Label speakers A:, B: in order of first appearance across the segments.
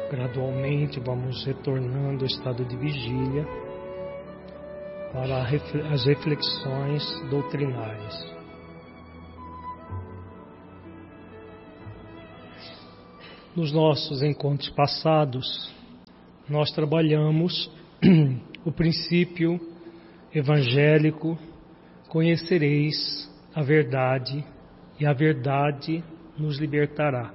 A: Gradualmente vamos retornando ao estado de vigília para as reflexões doutrinárias. Nos nossos encontros passados, nós trabalhamos o princípio evangélico: conhecereis a verdade e a verdade nos libertará.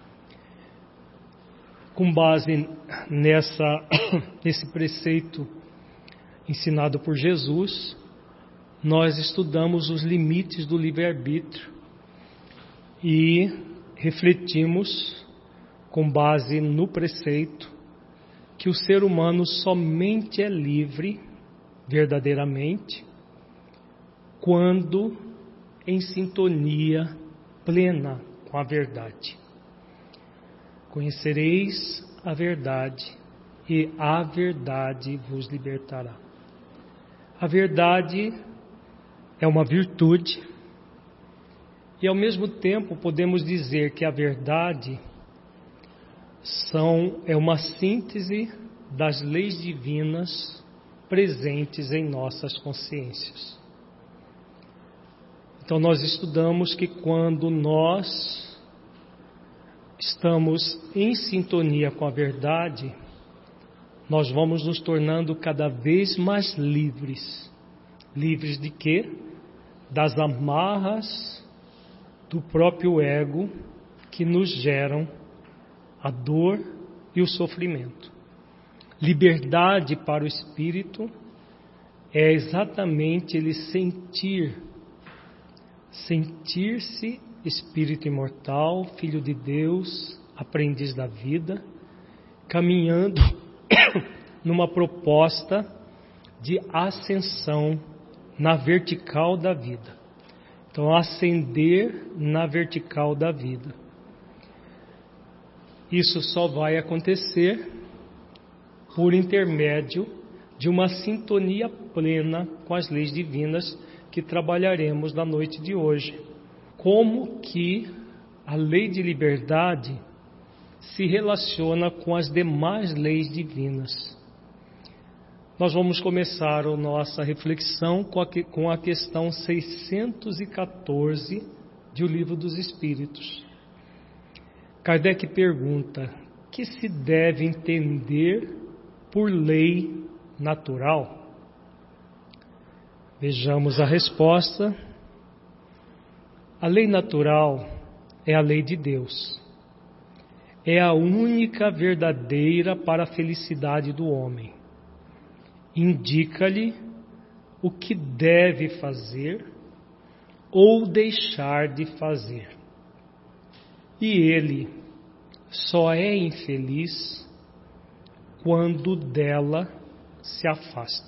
A: Com base nesse preceito ensinado por Jesus, nós estudamos os limites do livre-arbítrio e refletimos, com base no preceito, que o ser humano somente é livre, verdadeiramente, quando em sintonia plena com a verdade. Conhecereis a verdade e a verdade vos libertará. A verdade é uma virtude e, ao mesmo tempo, podemos dizer que a verdade é uma síntese das leis divinas presentes em nossas consciências. Então, nós estudamos que quando nós estamos em sintonia com a verdade, nós vamos nos tornando cada vez mais livres. Livres de quê? Das amarras do próprio ego que nos geram a dor e o sofrimento. Liberdade para o espírito é exatamente ele sentir-se espírito imortal, filho de Deus, aprendiz da vida, caminhando numa proposta de ascensão na vertical da vida. Então, ascender na vertical da vida. Isso só vai acontecer por intermédio de uma sintonia plena com as leis divinas que trabalharemos na noite de hoje. Como que a lei de liberdade se relaciona com as demais leis divinas. Nós vamos começar a nossa reflexão com a questão 614 de O Livro dos Espíritos. Kardec pergunta: que se deve entender por lei natural? Vejamos a resposta. A lei natural é a lei de Deus. É a única verdadeira para a felicidade do homem. Indica-lhe o que deve fazer ou deixar de fazer. E ele só é infeliz quando dela se afasta.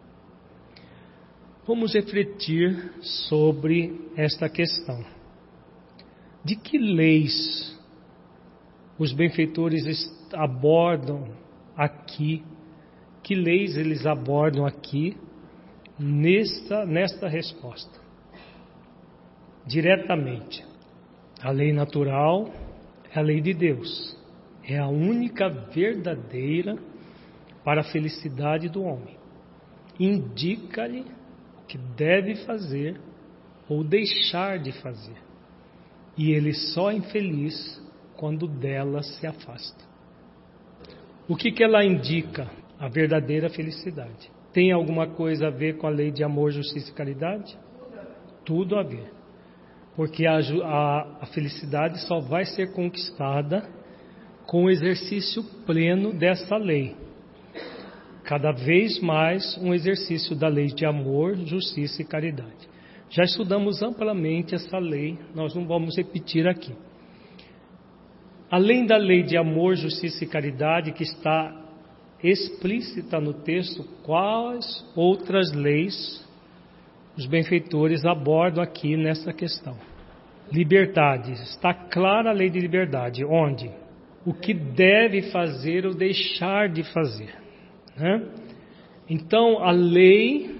A: Vamos refletir sobre esta questão. De que leis os benfeitores abordam aqui? Que leis eles abordam aqui nesta resposta? Diretamente, a lei natural é a lei de Deus. É a única verdadeira para a felicidade do homem. Indica-lhe que deve fazer ou deixar de fazer. E ele só é infeliz quando dela se afasta. O que ela indica? A verdadeira felicidade. Tem alguma coisa a ver com a lei de amor, justiça e caridade? Tudo a ver. Porque a felicidade só vai ser conquistada com o exercício pleno dessa lei. Cada vez mais um exercício da lei de amor, justiça e caridade. Já estudamos amplamente essa lei, nós não vamos repetir aqui. Além da lei de amor, justiça e caridade, que está explícita no texto, quais outras leis os benfeitores abordam aqui nessa questão? Liberdade. Está clara a lei de liberdade. Onde? O que deve fazer ou deixar de fazer. Então, a lei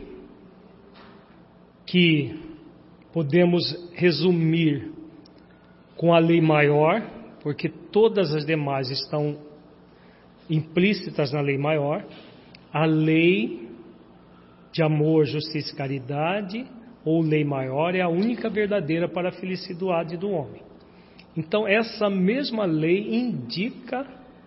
A: que podemos resumir com a lei maior, porque todas as demais estão implícitas na lei maior, a lei de amor, justiça e caridade, ou lei maior, é a única verdadeira para a felicidade do homem. Então, essa mesma lei indica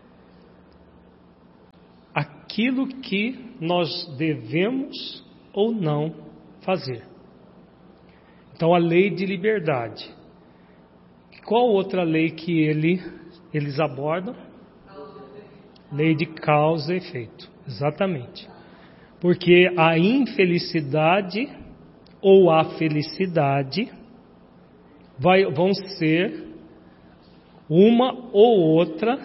A: aquilo que nós devemos ou não fazer. Então, a lei de liberdade. Qual outra lei que eles abordam? Lei de causa e efeito. Exatamente. Porque a infelicidade ou a felicidade vão ser uma ou outra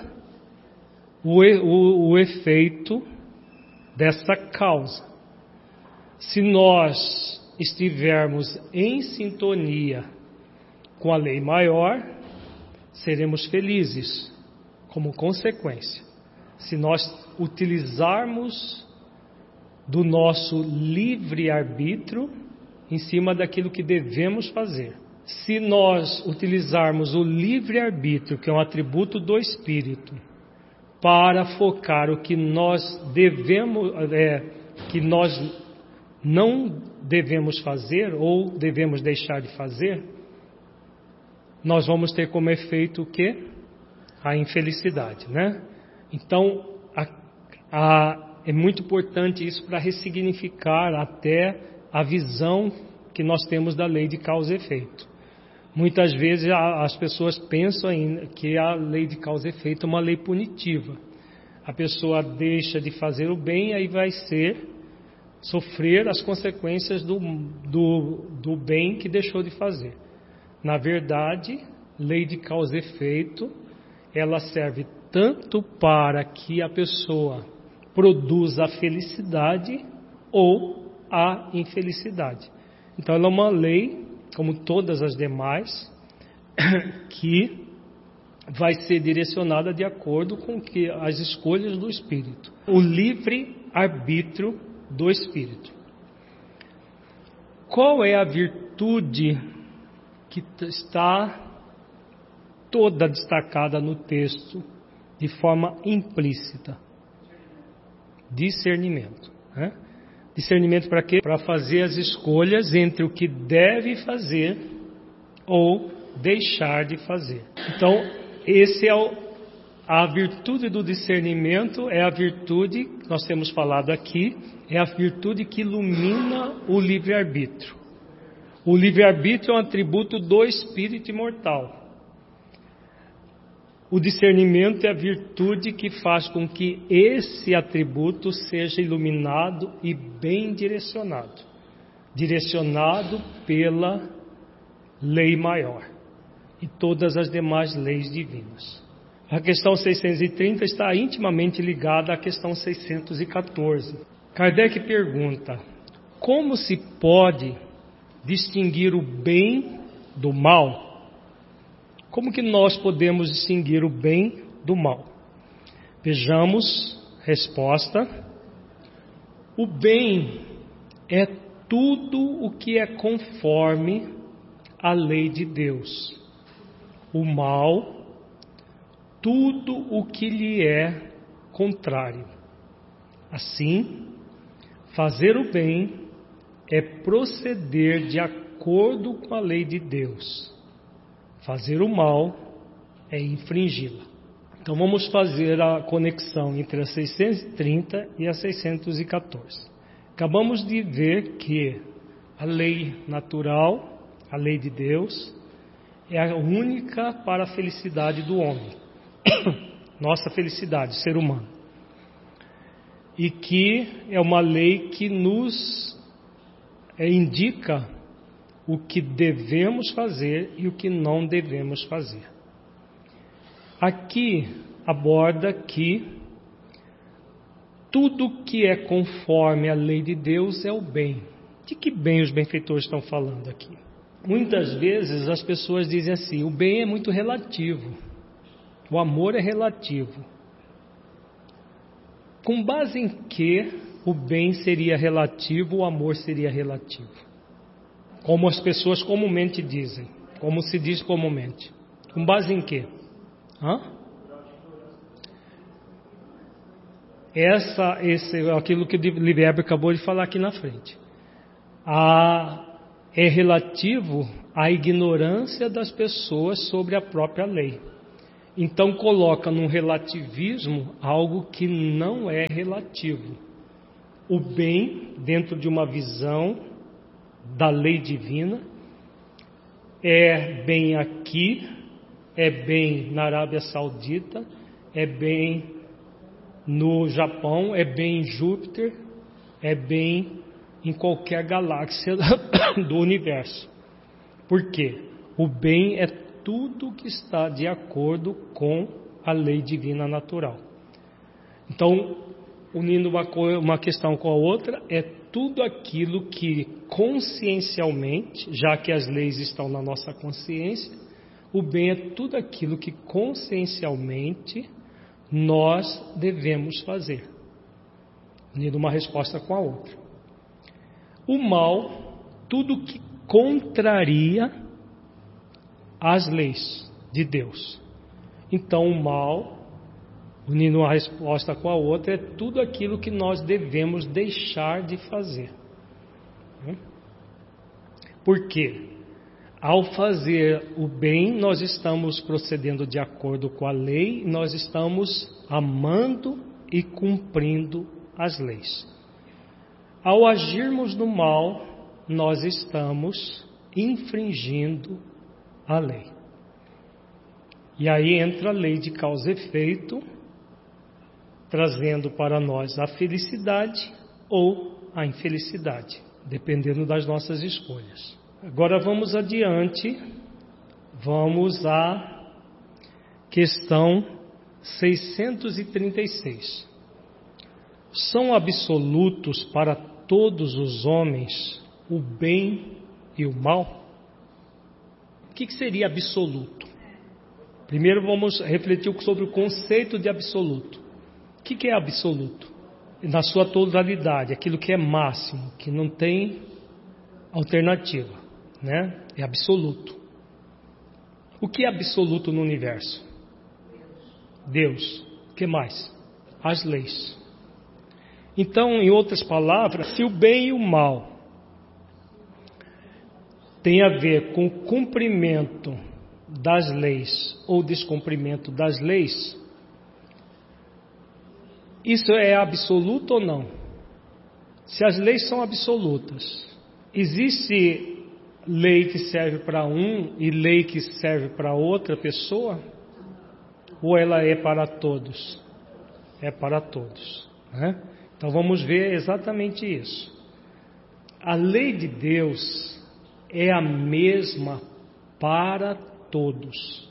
A: o efeito dessa causa. Se nós estivermos em sintonia com a lei maior, seremos felizes como consequência. Se nós utilizarmos do nosso livre-arbítrio em cima daquilo que devemos fazer. Se nós utilizarmos o livre-arbítrio, que é um atributo do Espírito, para focar o que nós devemos, que nós não devemos fazer ou devemos deixar de fazer, nós vamos ter como efeito o quê? A infelicidade, né? Então, é muito importante isso para ressignificar até a visão que nós temos da lei de causa e efeito. Muitas vezes as pessoas pensam que a lei de causa e efeito é uma lei punitiva. A pessoa deixa de fazer o bem, aí vai sofrer as consequências do bem que deixou de fazer. Na verdade, lei de causa e efeito, ela serve tanto para que a pessoa produza a felicidade ou a infelicidade. Então ela é uma lei, como todas as demais, que vai ser direcionada de acordo com que as escolhas do Espírito. O livre arbítrio do Espírito. Qual é a virtude que está toda destacada no texto de forma implícita? Discernimento. Né? Discernimento para quê? Para fazer as escolhas entre o que deve fazer ou deixar de fazer. Então, a virtude do discernimento é a virtude, que nós temos falado aqui, é a virtude que ilumina o livre-arbítrio. O livre-arbítrio é um atributo do espírito imortal. O discernimento é a virtude que faz com que esse atributo seja iluminado e bem direcionado. Direcionado pela lei maior e todas as demais leis divinas. A questão 630 está intimamente ligada à questão 614. Kardec pergunta: como se pode distinguir o bem do mal? Como que nós podemos distinguir o bem do mal? Vejamos, resposta. O bem é tudo o que é conforme à lei de Deus. O mal, tudo o que lhe é contrário. Assim, fazer o bem é proceder de acordo com a lei de Deus. Fazer o mal é infringi-la. Então vamos fazer a conexão entre a 630 e a 614. Acabamos de ver que a lei natural, a lei de Deus, é a única para a felicidade do homem. Nossa felicidade, ser humano. E que é uma lei que nos indica o que devemos fazer e o que não devemos fazer. Aqui aborda que tudo que é conforme à lei de Deus é o bem. De que bem os benfeitores estão falando aqui? Muitas vezes as pessoas dizem assim: o bem é muito relativo, o amor é relativo. Com base em que o bem seria relativo, o amor seria relativo? Como as pessoas comumente dizem, como se diz comumente. Com base em quê? Aquilo que o Livre acabou de falar aqui na frente. É relativo à ignorância das pessoas sobre a própria lei. Então coloca num relativismo algo que não é relativo. O bem, dentro de uma visão da lei divina, é bem aqui, é bem na Arábia Saudita, é bem no Japão, é bem em Júpiter, é bem em qualquer galáxia do universo. Por quê? O bem é tudo que está de acordo com a lei divina natural. Então, unindo uma questão com a outra, é tudo aquilo que consciencialmente, já que as leis estão na nossa consciência, o bem é tudo aquilo que consciencialmente nós devemos fazer. Unindo uma resposta com a outra. O mal, tudo que contraria as leis de Deus. Então, o mal, unindo uma resposta com a outra, é tudo aquilo que nós devemos deixar de fazer. Por quê? Ao fazer o bem, nós estamos procedendo de acordo com a lei, nós estamos amando e cumprindo as leis. Ao agirmos no mal, nós estamos infringindo a lei. E aí entra a lei de causa e efeito, trazendo para nós a felicidade ou a infelicidade, dependendo das nossas escolhas. Agora vamos adiante, vamos à questão 636. São absolutos para todos os homens o bem e o mal? O que seria absoluto? Primeiro vamos refletir sobre o conceito de absoluto. O que é absoluto? Na sua totalidade, aquilo que é máximo, que não tem alternativa, né? É absoluto. O que é absoluto no universo? Deus. O que mais? As leis. Então, em outras palavras, se o bem e o mal tem a ver com o cumprimento das leis ou descumprimento das leis, isso é absoluto ou não? Se as leis são absolutas, existe lei que serve para um e lei que serve para outra pessoa? Ou ela é para todos? É para todos, né? Então vamos ver exatamente isso. A lei de Deus é a mesma para todos.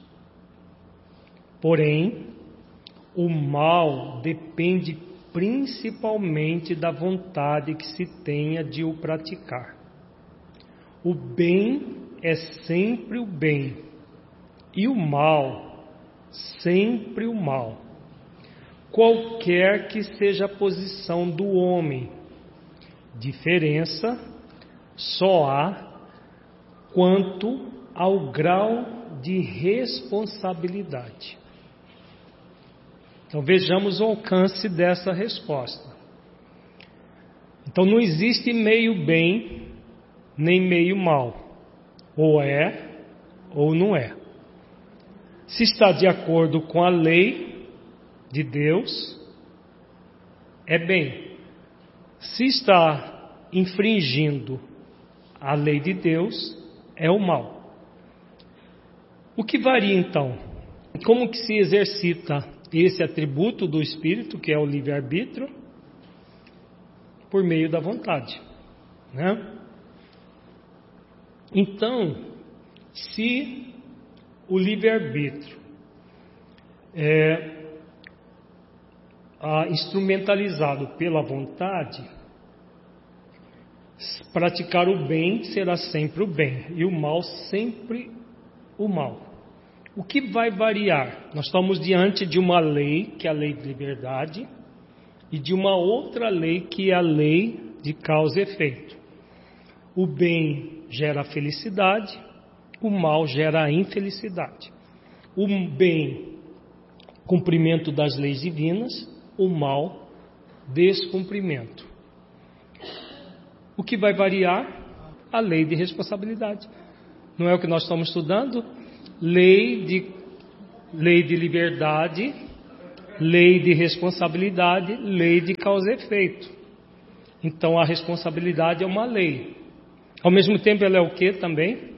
A: Porém, o mal depende principalmente da vontade que se tenha de o praticar. O bem é sempre o bem e o mal sempre o mal, qualquer que seja a posição do homem. Diferença só há quanto ao grau de responsabilidade. Então vejamos o alcance dessa resposta. Então não existe meio bem nem meio mal. Ou é ou não é. Se está de acordo com a lei de Deus, é bem. Se está infringindo a lei de Deus, é o mal. O que varia então? Como que se exercita esse atributo do Espírito, que é o livre-arbítrio? Por meio da vontade, né? Então, se o livre-arbítrio é instrumentalizado pela vontade, praticar o bem será sempre o bem e o mal sempre o mal. O que vai variar? Nós estamos diante de uma lei, que é a lei de liberdade, e de uma outra lei, que é a lei de causa e efeito. O bem gera felicidade, o mal gera a infelicidade. O bem, cumprimento das leis divinas, o mal, descumprimento. O que vai variar? A lei de responsabilidade. Não é o que nós estamos estudando? Lei de liberdade, lei de responsabilidade, lei de causa e efeito. Então a responsabilidade é uma lei. Ao mesmo tempo ela é o que também?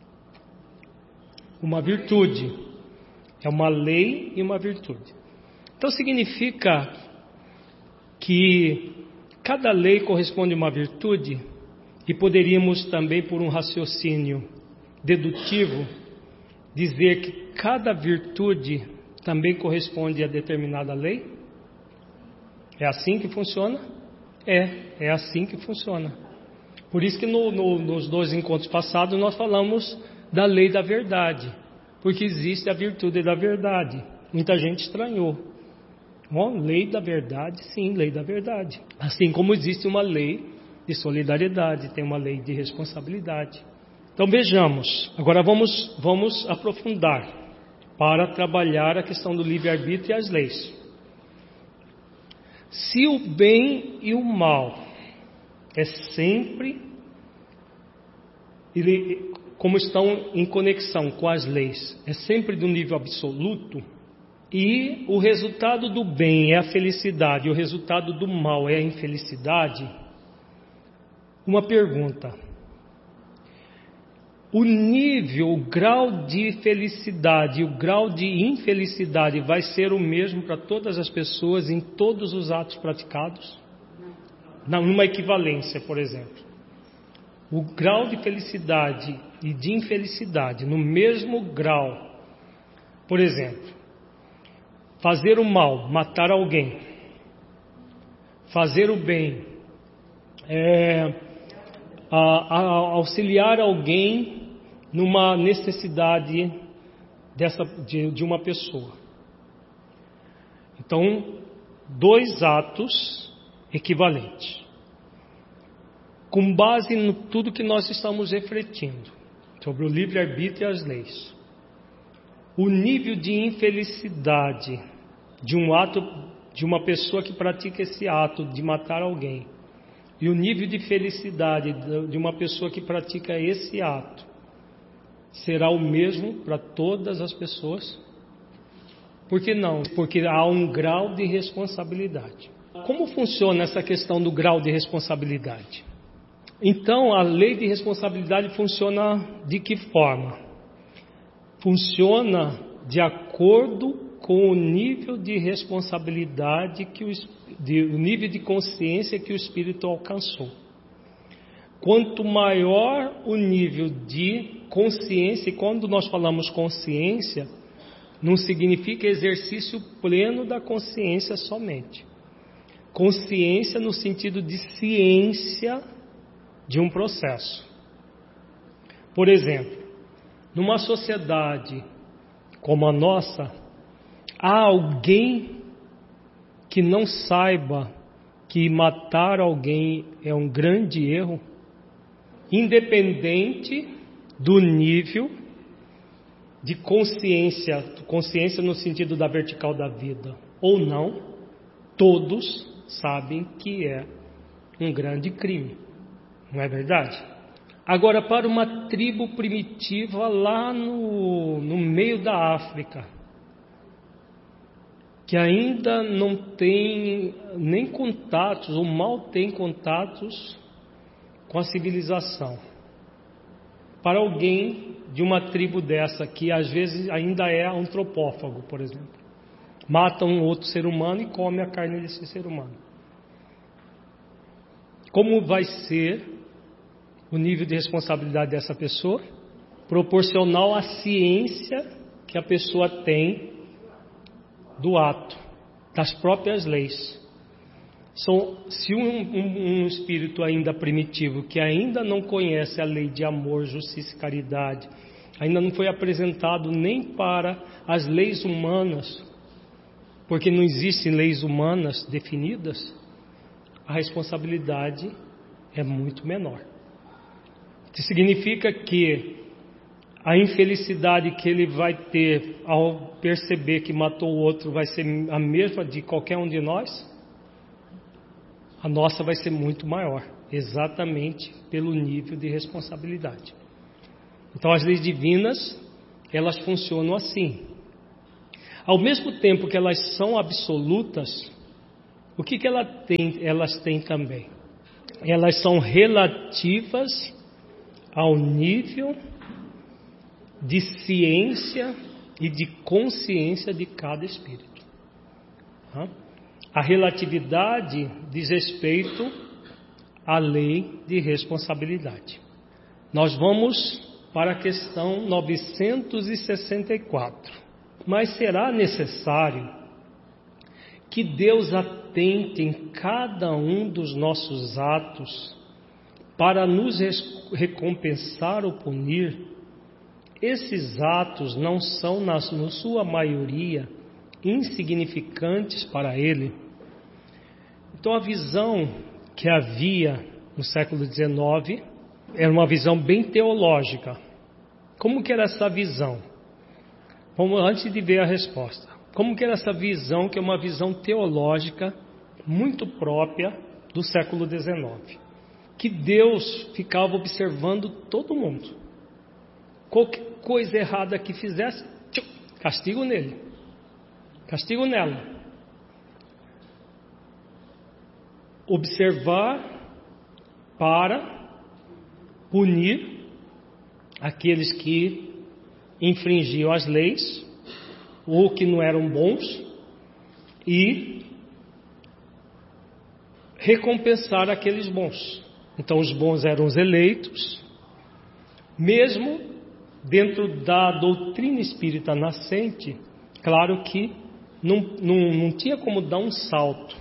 A: Uma virtude. É uma lei e uma virtude. Então significa que cada lei corresponde a uma virtude, e poderíamos também, por um raciocínio dedutivo, dizer que cada virtude também corresponde a determinada lei? É assim que funciona? É assim que funciona. Por isso que nos 2 encontros passados nós falamos da lei da verdade, porque existe a virtude da verdade. Muita gente estranhou. Lei da verdade, sim, lei da verdade. Assim como existe uma lei de solidariedade, tem uma lei de responsabilidade. Então vejamos, agora vamos aprofundar para trabalhar a questão do livre-arbítrio e as leis. Se o bem e o mal é sempre, como estão em conexão com as leis, é sempre de um nível absoluto, e o resultado do bem é a felicidade e o resultado do mal é a infelicidade, uma pergunta: o nível, o grau de felicidade e o grau de infelicidade vai ser o mesmo para todas as pessoas em todos os atos praticados? Numa equivalência, por exemplo. O grau de felicidade e de infelicidade no mesmo grau. Por exemplo, fazer o mal, matar alguém. Fazer o bem, auxiliar alguém numa necessidade de uma pessoa. Então, 2 atos equivalentes. Com base em tudo que nós estamos refletindo sobre o livre-arbítrio e as leis, o nível de infelicidade de um ato, de uma pessoa que pratica esse ato de matar alguém, e o nível de felicidade de uma pessoa que pratica esse ato, será o mesmo para todas as pessoas? Por que não? Porque há um grau de responsabilidade. Como funciona essa questão do grau de responsabilidade? Então, a lei de responsabilidade funciona de que forma? Funciona de acordo com o nível de responsabilidade, o nível de consciência que o espírito alcançou. Quanto maior o nível de consciência, e quando nós falamos consciência, não significa exercício pleno da consciência somente. Consciência no sentido de ciência de um processo. Por exemplo, numa sociedade como a nossa, há alguém que não saiba que matar alguém é um grande erro, independente do nível de consciência, consciência no sentido da vertical da vida, ou não, todos sabem que é um grande crime, não é verdade? Agora, para uma tribo primitiva lá no meio da África, que ainda não tem nem contatos, ou mal tem contatos com a civilização, para alguém de uma tribo dessa, que às vezes ainda é antropófago, por exemplo, mata um outro ser humano e come a carne desse ser humano, como vai ser o nível de responsabilidade dessa pessoa? Proporcional à ciência que a pessoa tem do ato, das próprias leis. Se um espírito ainda primitivo, que ainda não conhece a lei de amor, justiça e caridade, ainda não foi apresentado nem para as leis humanas, porque não existem leis humanas definidas, a responsabilidade é muito menor. Que significa que a infelicidade que ele vai ter ao perceber que matou o outro vai ser a mesma de qualquer um de nós? a nossa vai ser muito maior, exatamente pelo nível de responsabilidade. Então as leis divinas, elas funcionam assim. Ao mesmo tempo que elas são absolutas, o que elas têm também? Elas são relativas ao nível de ciência e de consciência de cada espírito. A relatividade diz respeito à lei de responsabilidade. Nós vamos para a questão 964. Mas será necessário que Deus atente em cada um dos nossos atos para nos recompensar ou punir? Esses atos não são, na sua maioria, insignificantes para Ele? Então a visão que havia no século XIX era uma visão bem teológica. Como que era essa visão? Vamos, antes de ver a resposta, como que era essa visão, que é uma visão teológica muito própria do século XIX? Que Deus ficava observando todo mundo. Qualquer coisa errada que fizesse, castigo nele, castigo nela. Observar para punir aqueles que infringiam as leis ou que não eram bons e recompensar aqueles bons. Então os bons eram os eleitos, mesmo dentro da doutrina espírita nascente. Claro que não tinha como dar um salto.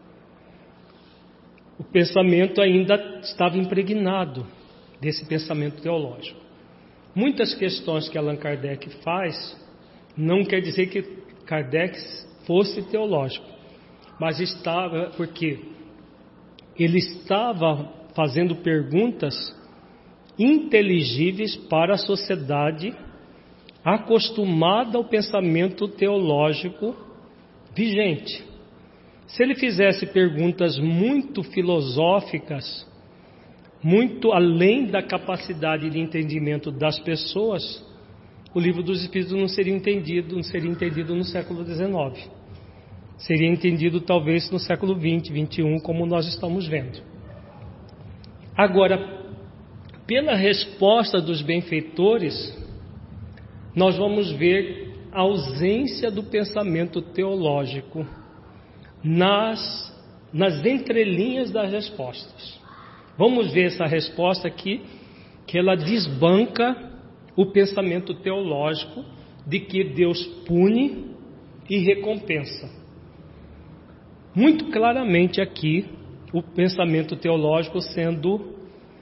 A: O pensamento ainda estava impregnado desse pensamento teológico. Muitas questões que Allan Kardec faz, não quer dizer que Kardec fosse teológico, mas estava, porque ele estava fazendo perguntas inteligíveis para a sociedade acostumada ao pensamento teológico vigente. Se ele fizesse perguntas muito filosóficas, muito além da capacidade de entendimento das pessoas, o Livro dos Espíritos não seria entendido no século XIX. Seria entendido talvez no século XX, XXI, como nós estamos vendo. Agora, pela resposta dos benfeitores, nós vamos ver a ausência do pensamento teológico nas entrelinhas das respostas. Vamos ver essa resposta aqui, que ela desbanca o pensamento teológico de que Deus pune e recompensa. Muito claramente aqui, o pensamento teológico sendo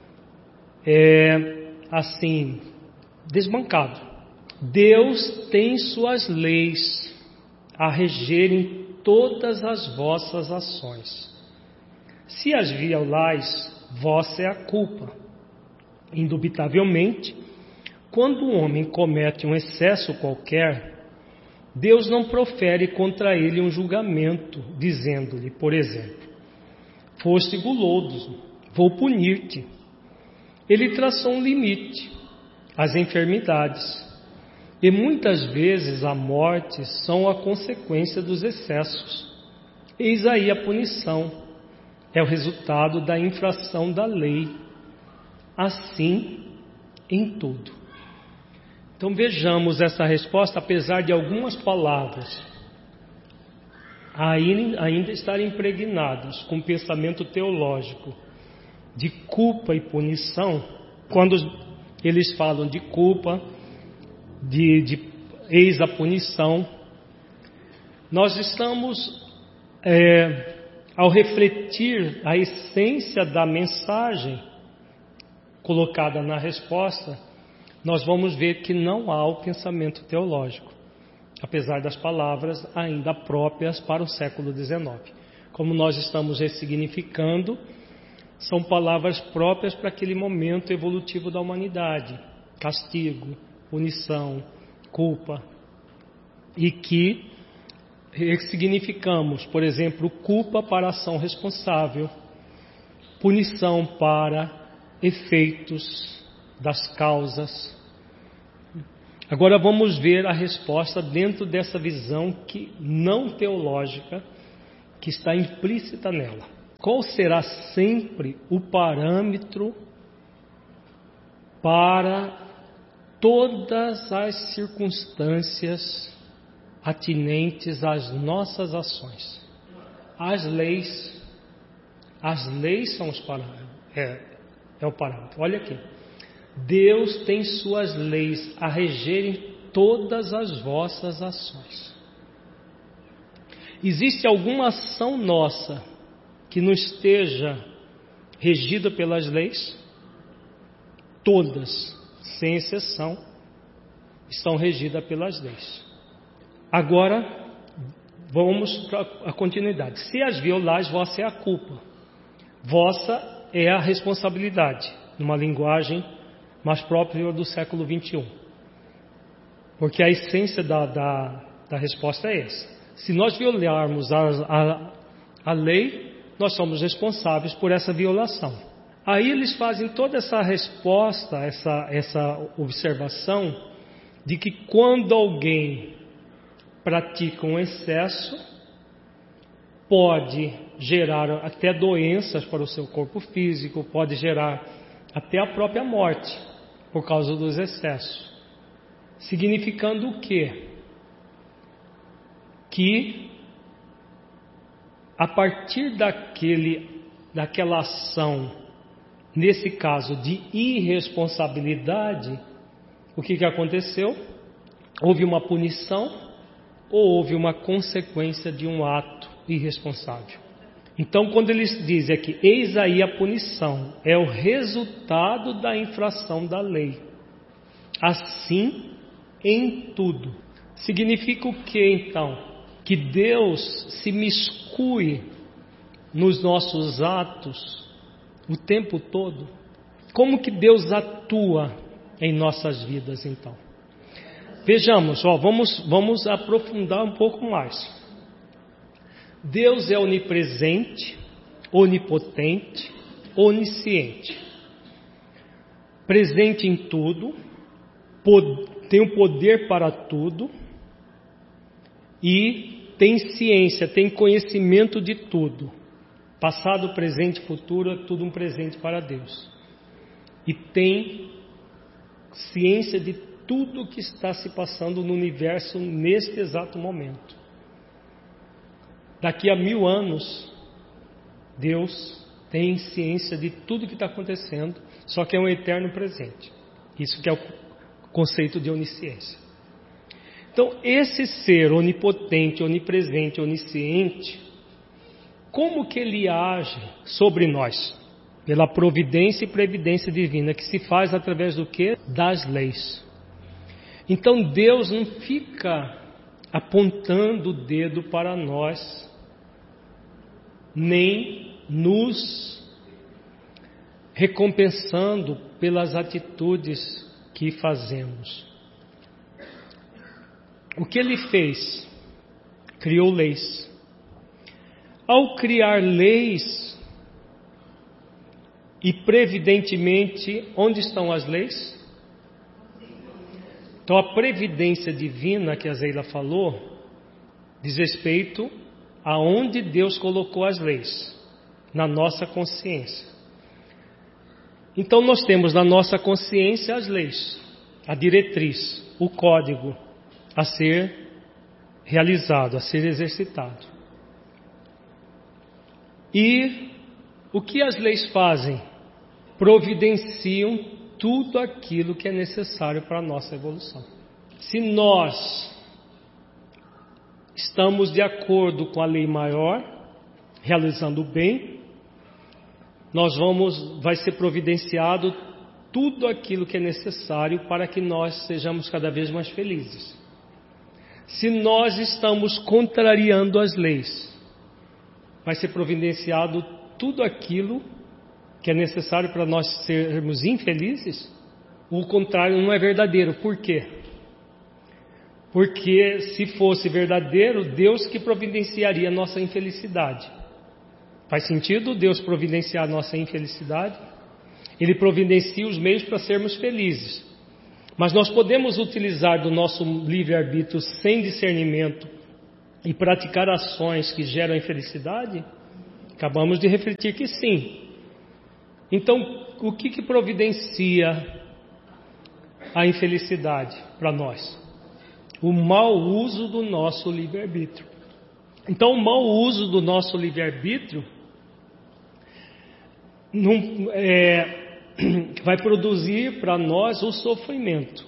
A: desbancado. Deus tem suas leis a regerem todas as vossas ações. Se as violais, vossa é a culpa. Indubitavelmente, quando um homem comete um excesso qualquer, Deus não profere contra ele um julgamento, dizendo-lhe, por exemplo, foste guloso, vou punir-te. Ele traçou um limite, as enfermidades, e muitas vezes a morte são a consequência dos excessos. Eis aí a punição, é o resultado da infração da lei, assim em tudo. Então vejamos essa resposta, apesar de algumas palavras ainda estarem impregnadas com pensamento teológico de culpa e punição. Quando eles falam de culpa, de eis a punição, nós estamos, ao refletir a essência da mensagem colocada na resposta, nós vamos ver que não há o pensamento teológico, apesar das palavras ainda próprias para o século XIX. Como nós estamos ressignificando, são palavras próprias para aquele momento evolutivo da humanidade: castigo, punição, culpa. E que ressignificamos, por exemplo, culpa para ação responsável, punição para efeitos das causas. Agora vamos ver a resposta dentro dessa visão que não teológica que está implícita nela. Qual será sempre o parâmetro para todas as circunstâncias atinentes às nossas ações? As leis são os parâmetros. É o parâmetro. Olha aqui. Deus tem suas leis a regerem todas as vossas ações. Existe alguma ação nossa que não esteja regida pelas leis? Todas, sem exceção, estão regidas pelas leis. Agora, vamos para a continuidade. Se as violais, vossa é a culpa. Vossa é a responsabilidade, numa linguagem mais própria do século 21. Porque a essência da resposta é essa. Se nós violarmos a lei, nós somos responsáveis por essa violação. Aí eles fazem toda essa resposta, essa observação, de que quando alguém pratica um excesso, pode gerar até doenças para o seu corpo físico, pode gerar até a própria morte por causa dos excessos. Significando o quê? Que a partir daquela ação, nesse caso de irresponsabilidade, o que aconteceu? Houve uma punição ou houve uma consequência de um ato irresponsável. Então, quando eles dizem aqui, eis aí a punição, é o resultado da infração da lei. Assim, em tudo. Significa o que, então? Que Deus se miscue nos nossos atos o tempo todo? Como que Deus atua em nossas vidas, então? Vejamos, vamos aprofundar um pouco mais. Deus é onipresente, onipotente, onisciente. Presente em tudo, tem o poder para tudo e tem ciência, tem conhecimento de tudo. Passado, presente e futuro, é tudo um presente para Deus. E tem ciência de tudo que está se passando no universo neste exato momento. Daqui a 1000 anos, Deus tem ciência de tudo que está acontecendo, só que é um eterno presente. Isso que é o conceito de onisciência. Então, esse ser onipotente, onipresente, onisciente, como que ele age sobre nós? Pela providência e previdência divina, que se faz através do quê? Das leis. Então, Deus não fica apontando o dedo para nós, nem nos recompensando pelas atitudes que fazemos. O que ele fez? Criou leis. Ao criar leis, e previdentemente, onde estão as leis? Então a previdência divina que a Zeila falou, diz respeito aonde Deus colocou as leis, na nossa consciência. Então nós temos na nossa consciência as leis, a diretriz, o código a ser realizado, a ser exercitado. E o que as leis fazem? Providenciam tudo aquilo que é necessário para a nossa evolução. Se nós estamos de acordo com a lei maior, realizando o bem, vai ser providenciado tudo aquilo que é necessário para que nós sejamos cada vez mais felizes. Se nós estamos contrariando as leis, vai ser providenciado tudo aquilo que é necessário para nós sermos infelizes. O contrário não é verdadeiro. Por quê? Porque se fosse verdadeiro, Deus que providenciaria a nossa infelicidade. Faz sentido Deus providenciar a nossa infelicidade? Ele providencia os meios para sermos felizes. Mas nós podemos utilizar do nosso livre-arbítrio sem discernimento e praticar ações que geram infelicidade? Acabamos de refletir que sim. Então, o que providencia a infelicidade para nós? O mau uso do nosso livre-arbítrio. Então, o mau uso do nosso livre-arbítrio vai produzir para nós o sofrimento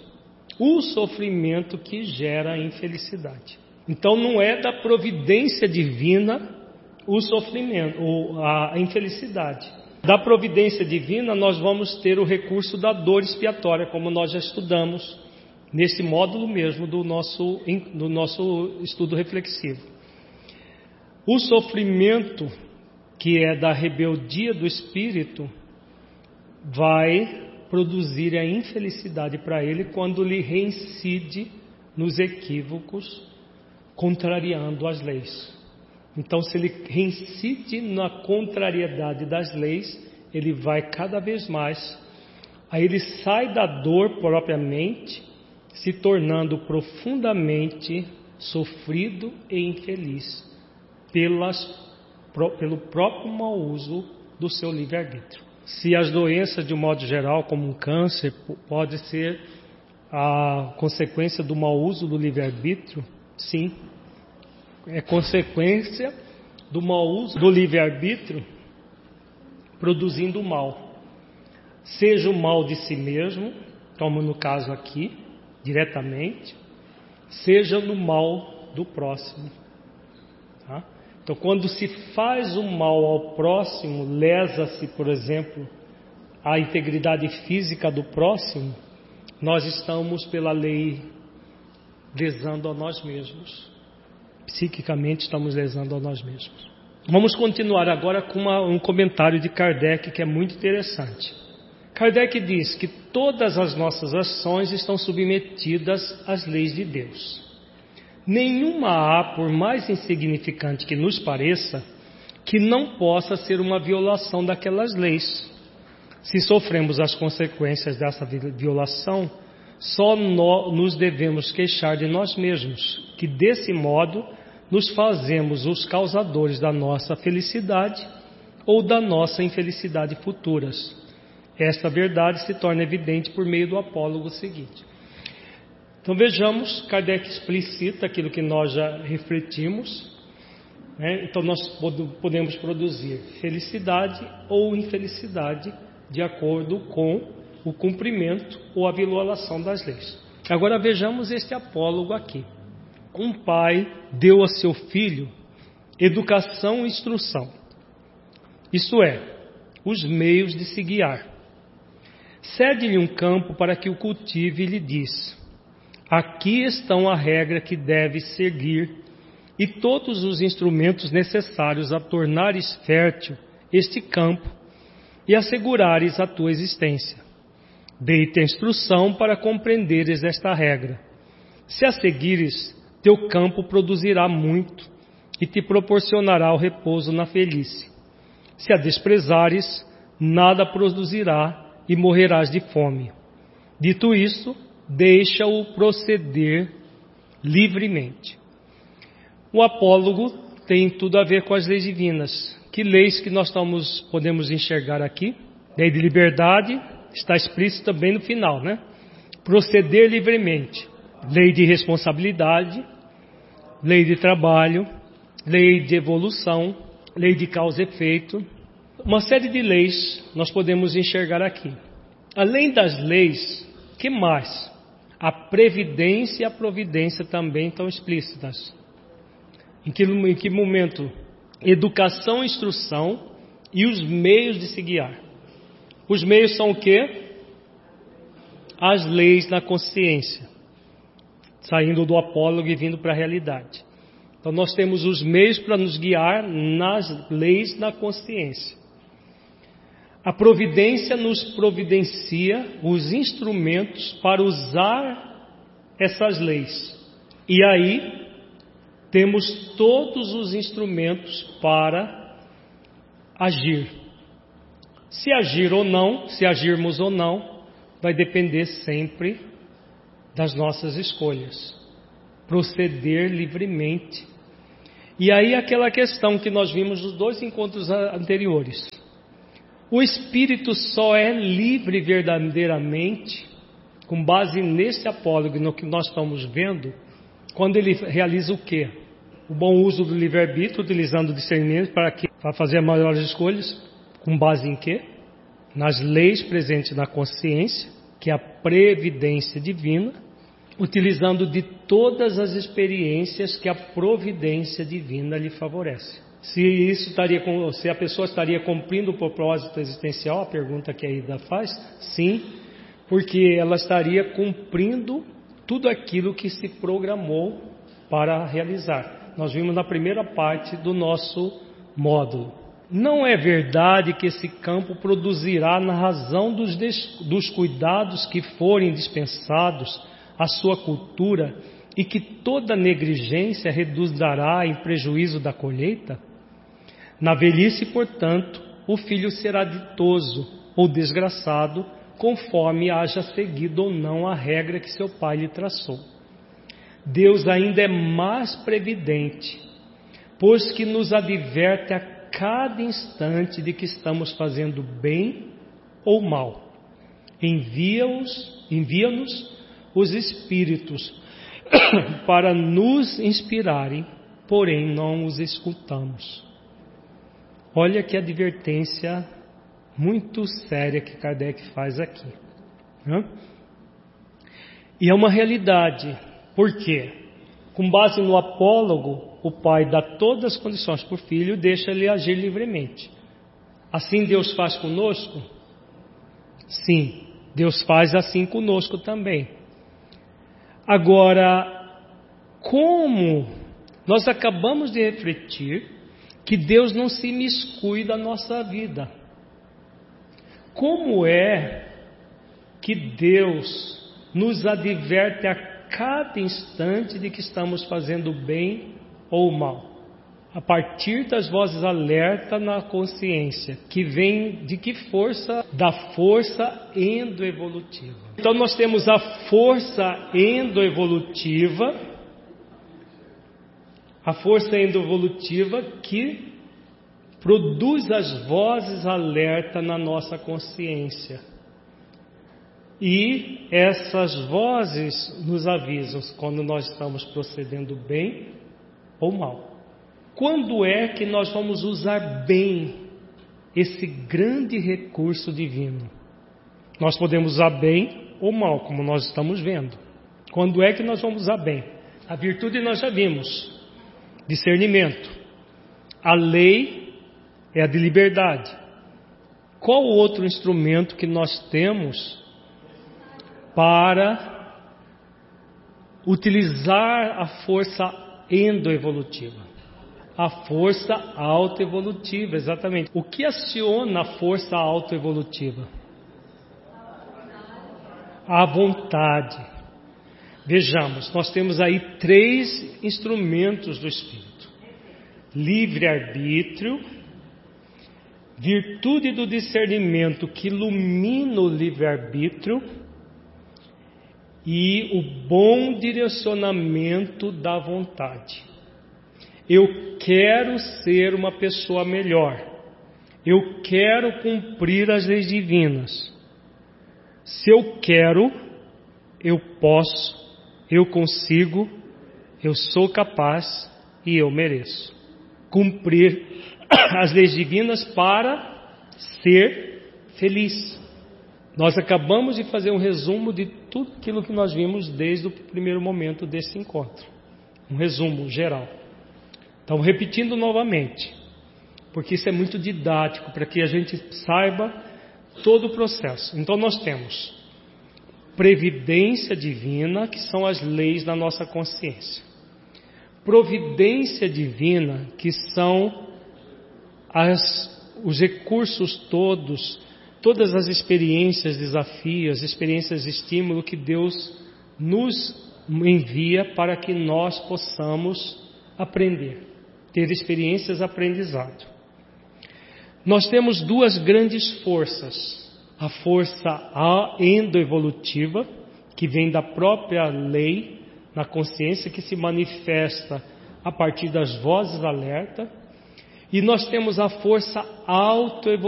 A: que gera a infelicidade. Então não é da providência divina o sofrimento, a infelicidade. Da providência divina nós vamos ter o recurso da dor expiatória, como nós já estudamos nesse módulo mesmo do nosso estudo reflexivo. O sofrimento, que é da rebeldia do espírito, vai produzir a infelicidade para ele quando ele reincide nos equívocos, contrariando as leis. Então, se ele reincide na contrariedade das leis, ele vai cada vez mais, aí ele sai da dor propriamente, se tornando profundamente sofrido e infeliz pelo próprio mau uso do seu livre-arbítrio. Se as doenças, de um modo geral, como um câncer, pode ser a consequência do mau uso do livre-arbítrio, sim. É consequência do mau uso do livre-arbítrio produzindo o mal. Seja o mal de si mesmo, como no caso aqui, diretamente, seja no mal do próximo. Tá? Então, quando se faz o mal ao próximo, lesa-se, por exemplo, a integridade física do próximo, nós estamos, pela lei, lesando a nós mesmos. Psiquicamente estamos lesando a nós mesmos. Vamos continuar agora com um comentário de Kardec que é muito interessante. Kardec diz que todas as nossas ações estão submetidas às leis de Deus. Nenhuma há, por mais insignificante que nos pareça, que não possa ser uma violação daquelas leis. Se sofremos as consequências dessa violação, só nos devemos queixar de nós mesmos, que desse modo nos fazemos os causadores da nossa felicidade ou da nossa infelicidade futuras. Esta verdade se torna evidente por meio do apólogo seguinte. Então vejamos, Kardec explicita aquilo que nós já refletimos, né? Então nós podemos produzir felicidade ou infelicidade de acordo com o cumprimento ou a violação das leis. Agora vejamos este apólogo aqui. Um pai deu a seu filho educação e instrução, isto é, os meios de se guiar. Cede-lhe um campo para que o cultive e lhe diz: aqui estão a regra que deves seguir e todos os instrumentos necessários a tornares fértil este campo e assegurares a tua existência. Dei-te a instrução para compreenderes esta regra. Se a seguires, teu campo produzirá muito e te proporcionará o repouso na velhice. Se a desprezares, nada produzirá e morrerás de fome. Dito isso, deixa-o proceder livremente. O apólogo tem tudo a ver com as leis divinas. Que leis que nós podemos enxergar aqui? Lei de liberdade, está explícita bem no final, né? Proceder livremente. Lei de responsabilidade, lei de trabalho, lei de evolução, lei de causa e efeito. Uma série de leis nós podemos enxergar aqui. Além das leis, que mais? A previdência e a providência também estão explícitas. Em que momento? Educação, instrução e os meios de se guiar. Os meios são o quê? As leis na consciência, saindo do apólogo e vindo para a realidade. Então nós temos os meios para nos guiar nas leis na consciência. A providência nos providencia os instrumentos para usar essas leis. E aí temos todos os instrumentos para agir. Se agir ou não, se agirmos ou não, vai depender sempre das nossas escolhas. Proceder livremente. E aí aquela questão que nós vimos nos 2 encontros anteriores. O espírito só é livre verdadeiramente, com base nesse apólogo, no que nós estamos vendo, quando ele realiza o quê? O bom uso do livre-arbítrio, utilizando o discernimento para fazer as maiores escolhas, com base em quê? Nas leis presentes na consciência, que é a previdência divina, utilizando de todas as experiências que a providência divina lhe favorece. Se a pessoa estaria cumprindo o propósito existencial, a pergunta que a Ida faz, sim, porque ela estaria cumprindo tudo aquilo que se programou para realizar. Nós vimos na primeira parte do nosso módulo. Não é verdade que esse campo produzirá, na razão dos cuidados que forem dispensados à sua cultura, e que toda negligência reduzirá em prejuízo da colheita? Na velhice, portanto, o filho será ditoso ou desgraçado, conforme haja seguido ou não a regra que seu pai lhe traçou. Deus ainda é mais previdente, pois que nos adverte a cada instante de que estamos fazendo bem ou mal. Envia-nos os Espíritos para nos inspirarem, porém não os escutamos. Olha que advertência muito séria que Kardec faz aqui. E é uma realidade. Por quê? Com base no apólogo, o pai dá todas as condições para o filho e deixa ele agir livremente. Assim Deus faz conosco? Sim, Deus faz assim conosco também. Agora, como nós acabamos de refletir que Deus não se imiscui da nossa vida. Como é que Deus nos adverte a cada instante de que estamos fazendo bem ou mal? A partir das vozes alerta na consciência, que vem de que força? Da força endoevolutiva. Então nós temos a força endoevolutiva, que produz as vozes alerta na nossa consciência. E essas vozes nos avisam quando nós estamos procedendo bem ou mal. Quando é que nós vamos usar bem esse grande recurso divino? Nós podemos usar bem ou mal, como nós estamos vendo. Quando é que nós vamos usar bem? A virtude nós já vimos. Discernimento. A lei é a de liberdade. Qual o outro instrumento que nós temos para utilizar a força endoevolutiva? A força autoevolutiva, exatamente. O que aciona a força autoevolutiva? A vontade. Vejamos, nós temos aí 3 instrumentos do Espírito: livre-arbítrio, virtude do discernimento que ilumina o livre-arbítrio e o bom direcionamento da vontade. Eu quero ser uma pessoa melhor. Eu quero cumprir as leis divinas. Se eu quero, eu posso, eu consigo, eu sou capaz e eu mereço cumprir as leis divinas para ser feliz. Nós acabamos de fazer um resumo de tudo aquilo que nós vimos desde o primeiro momento desse encontro. Um resumo geral. Então, repetindo novamente, porque isso é muito didático, para que a gente saiba todo o processo. Então, nós temos previdência divina, que são as leis da nossa consciência. Providência divina, que são os recursos todas as experiências, desafios, experiências de estímulo que Deus nos envia para que nós possamos aprender, ter experiências de aprendizado. Nós temos duas grandes forças. A força endoevolutiva, que vem da própria lei na consciência, que se manifesta a partir das vozes alerta. E nós temos a força autoevolutiva,